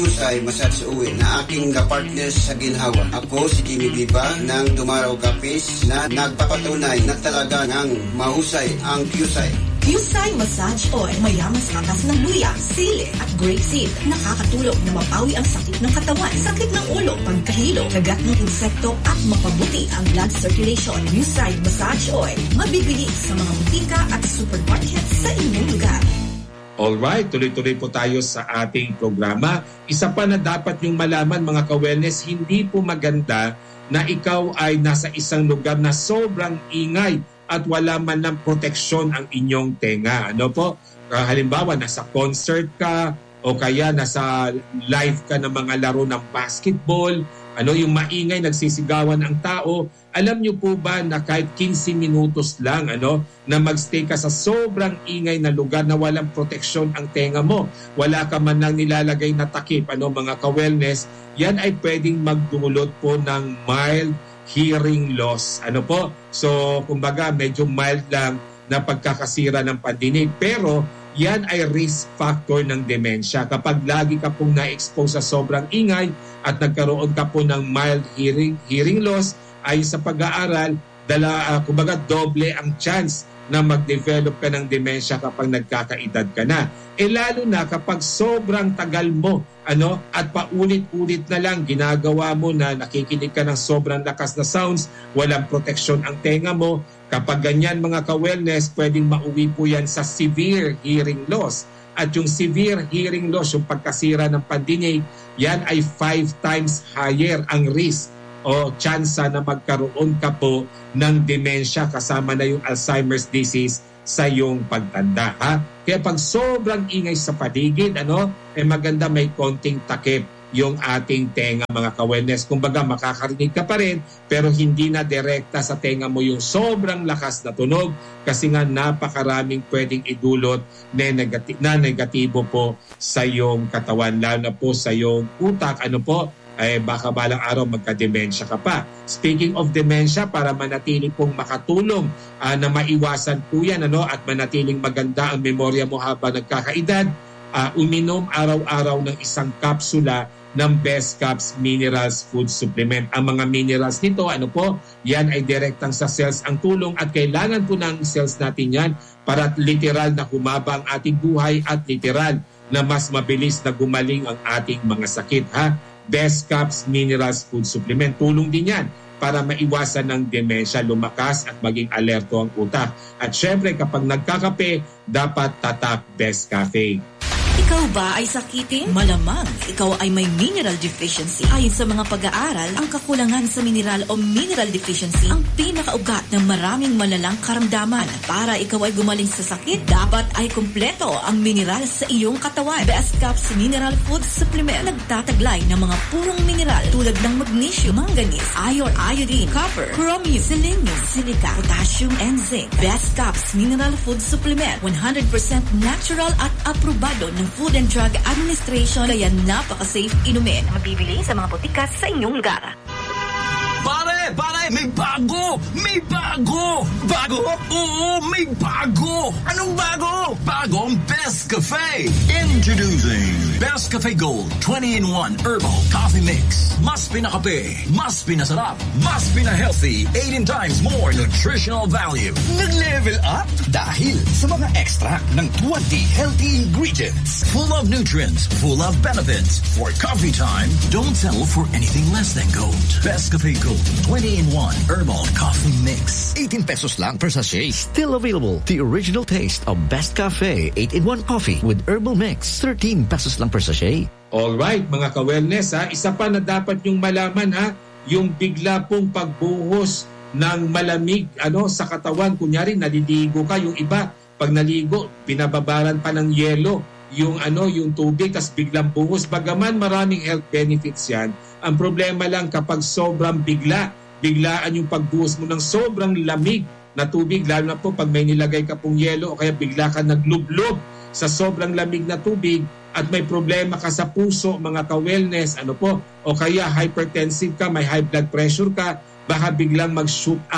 Usay masad sa uwi na aking kapartners sa ginhawa. Ako si Kimi Biba ng Dumaraw Kapis na nagpapatunay na talaga ng mahusay ang Qsay. Qsay Massage Oil, mayaman sa katas ng luya, sili at grapeseed. Nakakatulong na mapawi ang sakit ng katawan, sakit ng ulo, pagkahilo, kagat ng insekto at mapabuti ang blood circulation. Qsay Massage Oil, mabibili sa mga butika at supermarket sa inyong lugar. Alright, tuloy-tuloy po tayo sa ating programa. Isa pa na dapat yung malaman mga ka-wellness, hindi po maganda na ikaw ay nasa isang lugar na sobrang ingay at wala man ng proteksyon ang inyong tenga. Ano po? Halimbawa, nasa concert ka o kaya nasa live ka ng mga laro ng basketball, yung maingay, nagsisigawan ang tao. Alam niyo po ba na kahit 15 minutos lang na magstay ka sa sobrang ingay na lugar na walang proteksyon ang tenga mo, wala ka man nang nilalagay na takip, mga ka-wellness, yan ay pwedeng magdulot po ng mild hearing loss. So, kumbaga, medyo mild lang na pagkakasira ng pandinig. Pero, yan ay risk factor ng demensya. Kapag lagi ka pong na-expose sa sobrang ingay at nagkaroon ka po ng mild hearing loss, ay sa pag-aaral, kumbaga doble ang chance na mag-develop ka ng demensya kapag nagkakaedad ka na. Lalo na kapag sobrang tagal mo at paulit-ulit na lang ginagawa mo na nakikinig ka ng sobrang lakas na sounds, walang proteksyon ang tenga mo. Kapag ganyan mga ka-wellness, pwedeng mauwi po yan sa severe hearing loss. At yung severe hearing loss, yung pagkasira ng pandinig, yan ay 5 times higher ang risk o tsansa na magkaroon ka po ng demensya kasama na yung Alzheimer's disease sa iyong pagtanda. Kaya pag sobrang ingay sa paligid, maganda may konting takip yung ating tenga mga ka-wellness. Kumbaga makakarinig ka pa rin pero hindi na direkta sa tenga mo yung sobrang lakas na tunog kasi nga napakaraming pwedeng idulot na negatibo po sa iyong katawan, lalo na po sa iyong utak. Baka balang araw magka-demensya ka pa. Speaking of dementia, para manatili pong makatulong na maiwasan po yan at manatiling maganda ang memorya mo habang nagkakaedad, uminom araw-araw ng isang kapsula ng Best Caps Minerals Food Supplement. Ang mga minerals nito, yan ay direktang sa cells ang tulong at kailangan po ng cells natin yan para literal na humaba ang ating buhay at literal na mas mabilis na gumaling ang ating mga sakit. Best Caps Minerals Food Supplement. Tulong din yan para maiwasan ng demensya, lumakas at maging alerto ang utak. At syempre kapag nagkakape, dapat tatak Best Cafe. Ikaw ba ay sakitin? Malamang ikaw ay may mineral deficiency. Ayon sa mga pag-aaral, ang kakulangan sa mineral o mineral deficiency ang pinakaugat ng maraming malalang karamdaman. Para ikaw ay gumaling sa sakit, dapat ay kumpleto ang mineral sa iyong katawan. Best Caps Mineral Food Supplement nagtataglay ng mga purong mineral tulad ng magnesium, manganese, iron, iodine, copper, chromium, selenium, silica, potassium, and zinc. Best Caps Mineral Food Supplement, 100% natural at aprobado ng Food and Drug Administration, kaya napaka-safe inumin. Mabibili sa mga botika sa inyong lugar. Pare, may bago! May bago! Bago? Oo, may bago! Anong bago? Bagong Best Cafe! Introducing Best Cafe Gold 20-in-1 Herbal Coffee Mix. Mas pinakape, mas pinasarap, mas pina-healthy, 18 times more nutritional value. Nag-level up dahil sa mga extract ng 20 healthy ingredients. Full of nutrients, full of benefits. For coffee time, don't settle for anything less than gold. Best Cafe Gold 20-in-1 Herbal Coffee Mix. 18 pesos lang per sachet. Still available. The original taste of Best Cafe 8-in-1 coffee with herbal mix. 13 pesos lang per sachet. Alright, mga ka-wellness, isa pa na dapat yung malaman, yung bigla pong pagbuhos ng malamig sa katawan. Kunyari, naliligo ka, yung iba, pag naligo, pinababaran pa ng yelo yung tubig, tas biglang buhos. Bagaman maraming health benefits yan, ang problema lang kapag sobrang biglaan yung pagbuhos mo ng sobrang lamig na tubig, lalo na po pag may nilagay ka pong yelo o kaya bigla ka naglublob sa sobrang lamig na tubig at may problema ka sa puso, mga ka-wellness, o kaya hypertensive ka, may high blood pressure ka, baka biglang mag-shoot up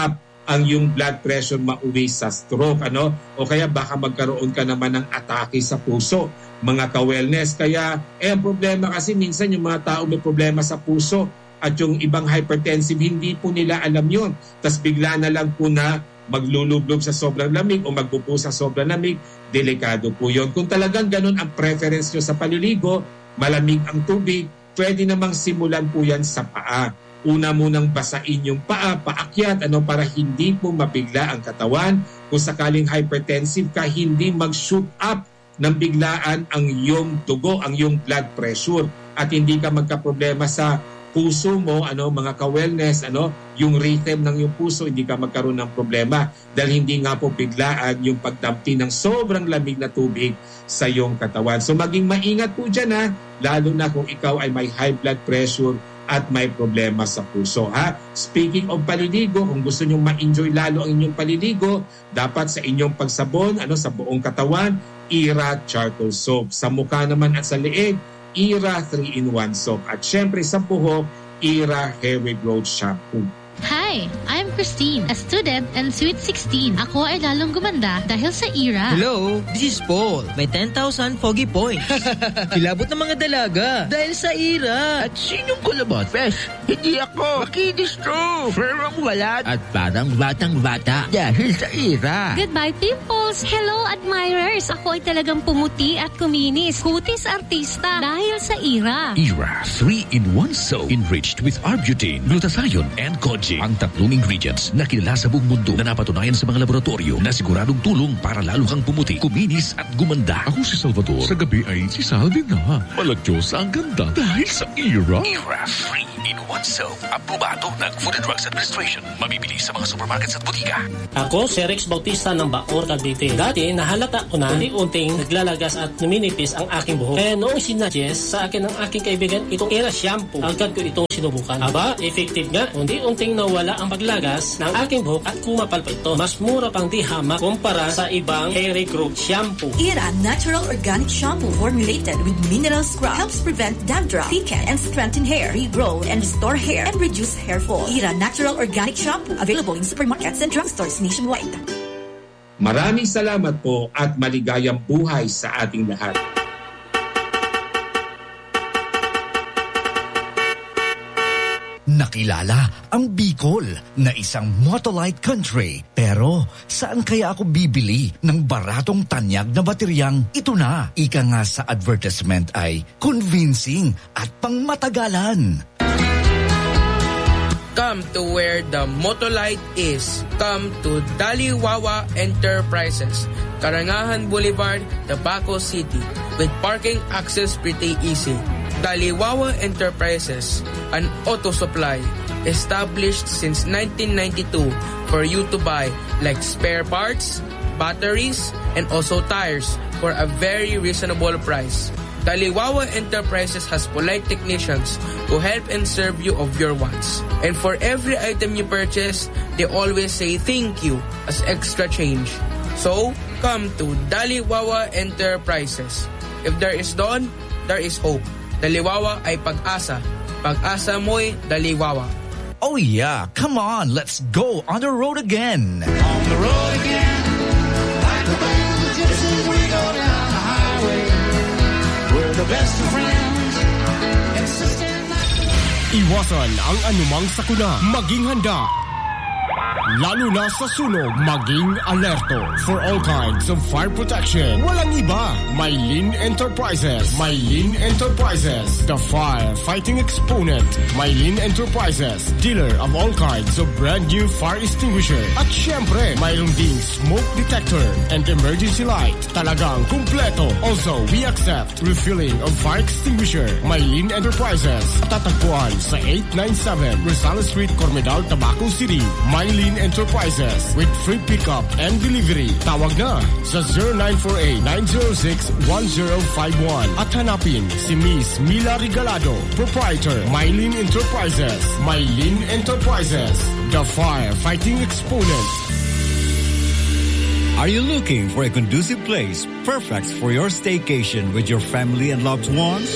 ang yung blood pressure mauwi sa stroke, o kaya baka magkaroon ka naman ng atake sa puso, mga ka-wellness. Kaya ang problema kasi minsan yung mga tao may problema sa puso at yung ibang hypertensive, hindi po nila alam yun. Tapos bigla na lang po na maglulublog sa sobrang lamig o magpupo sa sobrang lamig, delikado po yun. Kung talagang ganun ang preference nyo sa paliligo, malamig ang tubig, pwede namang simulan po yan sa paa. Una munang basain yung paa, paakyat, para hindi po mabigla ang katawan. Kung sakaling hypertensive ka, hindi mag-shoot up ng biglaan ang iyong dugo, ang iyong blood pressure. At hindi ka magkaproblema sa puso mo, mga ka-wellness, yung rhythm ng yung puso, hindi ka magkaroon ng problema. Dahil hindi nga po biglaan yung pagdampi ng sobrang lamig na tubig sa iyong katawan. So maging maingat po dyan, lalo na kung ikaw ay may high blood pressure at may problema sa puso. Speaking of paliligo, kung gusto nyong ma-enjoy lalo ang inyong paliligo, dapat sa inyong pagsabon, sa buong katawan, Era Charcoal Soap. Sa mukha naman at sa leeg, Era 3-in-1 Soap. At syempre sa buhok, Era Hair Regrowth Shampoo. Hi, I'm Christine, a student and sweet 16. Ako ay lalong gumanda dahil sa Era. Hello, this is Paul. May 10,000 foggy points. Kilabot ng mga dalaga dahil sa Era. At sinong kulabot? Fresh, hindi ako. Makinis to. Firmang walat. At parang batang-bata dahil sa Era. Goodbye, pimples. Hello, admirers. Ako ay talagang pumuti at kuminis. Kutis artista dahil sa Era. Era 3-in-1 Soap enriched with Arbutin, glutathione, and Kojic. Ang tatlong ingredients na kilala sa buong mundo na napatunayan sa mga laboratorio na siguradong tulong para lalo kang pumuti, kuminis at gumanda. Ako si Salvador. Sa gabi ay si Salvi na. Maladyos ang ganda dahil sa Era. Era 3-in-1 Soap. Aprobado ng Food and Drugs Administration. Mabibili sa mga supermarkets at butika. Ako si Rex Bautista ng Bacoor, Cavite. Dati nahalata ko na unti-unting naglalagas at numinipis ang aking buhok. Kaya noong sinadjust sa akin ng aking kaibigan itong Era Shampoo, agad ko itong sinubukan. Aba, effective nga. Unti-unting nawala ang paglagas ng aking buhok at kumapal pa ito. Mas mura pang di hamak kumpara sa ibang hair regrowth shampoo. Era Natural Organic Shampoo formulated with mineral scrub helps prevent dandruff, thicken and strengthen hair, regrow and restore hair and reduce hair fall. Era Natural Organic Shampoo available in supermarkets and drugstores nationwide. Maraming salamat po at maligayang buhay sa ating lahat. Nakilala ang Bicol na isang motolite country. Pero saan kaya ako bibili ng baratong tanyag na bateryang ito na? Ika nga sa advertisement ay convincing at pangmatagalan. Come to where the motolite is. Come to Daliwawa Enterprises, Karangahan Boulevard, Tabaco City, with parking access pretty easy. Daliwawa Enterprises, an auto supply established since 1992 for you to buy like spare parts, batteries, and also tires for a very reasonable price. Daliwawa Enterprises has polite technicians who help and serve you of your wants. And for every item you purchase, they always say thank you as extra change. So, come to Daliwawa Enterprises. If there is dawn, there is hope. Daliwawa ay pag-asa. Pag-asa mo'y Daliwawa. Oh yeah, come on, let's go on the road again. On the road again, like the band of gypsies, we go down the highway. We're the best of friends. Iwasan ang anumang sakuna, maging handa. Lalo na sa sunog, maging alerto. For all kinds of fire protection, walang iba. Maylin Enterprises. Maylin Enterprises, the fire-fighting exponent. Maylin Enterprises, dealer of all kinds of brand new fire extinguisher. At syempre, mayroon ding smoke detector and emergency light. Talagang kumpleto. Also, we accept refilling of fire extinguisher. Maylin Enterprises, tatagpuan sa 897 Rosales Street, Cormedal, Tabaco City. Maylin Enterprises with free pickup and delivery. Tawag na sa 0948-906-1051 at hanapin si Miss Mila Regalado, proprietor, Maylin Enterprises. Maylin Enterprises, the fire-fighting exponent. Are you looking for a conducive place perfect for your staycation with your family and loved ones?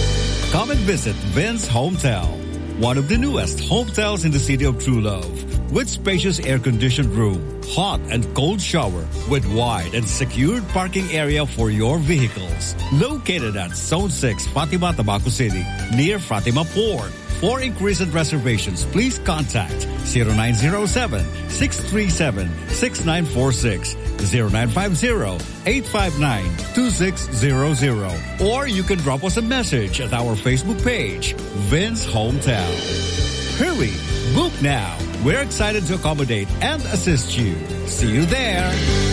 Come and visit Vince Hometel, one of the newest hotels in the city of True Love, with spacious air-conditioned room, hot and cold shower with wide and secured parking area for your vehicles. Located at Zone 6, Fatima, Tabaco City, near Fatima Port. For inquiries and reservations, please contact 0907-637-6946, 0950-859-2600, or you can drop us a message at our Facebook page, Vince Hometown. Hurry, book now. We're excited to accommodate and assist you. See you there.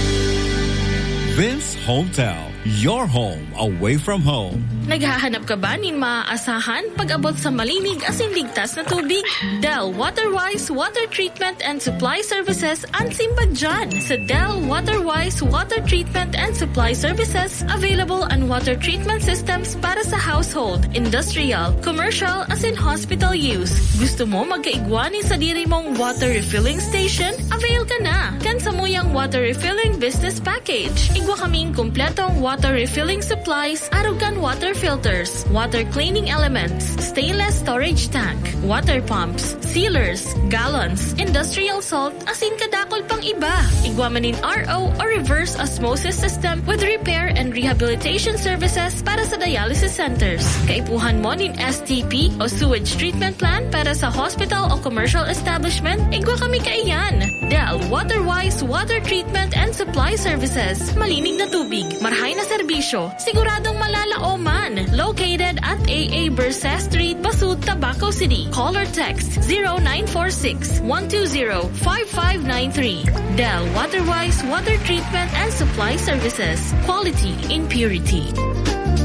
Vince Hometown, your home away from home. Naghahanap ka ba nin maaasahan pag-abot sa malinig as in ligtas na tubig? Del Waterwise Water Treatment and Supply Services ang simbad dyan. Sa Del Waterwise Water Treatment and Supply Services, available ang water treatment systems para sa household, industrial, commercial, as in hospital use. Gusto mo magkaigwani sa diri mong water refilling station? Avail ka na! Kan sa muyang water refilling business package. Igwa kaming kompletong water refilling supplies, arugan water filters, water cleaning elements, stainless storage tank, water pumps, sealers, gallons, industrial salt, asin kadakol pang iba. Igwamanin RO or reverse osmosis system with repair and rehabilitation services para sa dialysis centers. Kaipuhan mo nin STP o sewage treatment plan para sa hospital o commercial establishment, igwa kami kaiyan. Del Waterwise Water Treatment and Supply Services. Malinig na tubig, marhay na serbisyo, siguradong malalaoman. Located at AA Bersa Street, Basud, Tabaco City. Call or text 0946-120-5593. Del Waterwise Water Treatment and Supply Services. Quality in purity.